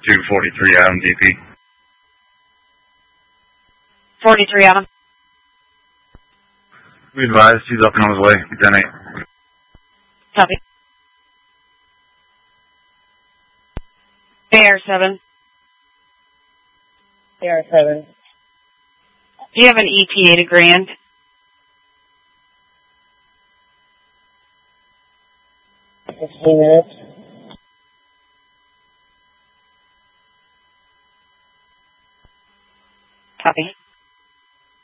243 Adam DP. 43 Adam. We advised he's up and on his way. 10-8. Copy. AR7. AR7. Do you have an ETA to Grand? 15 minutes.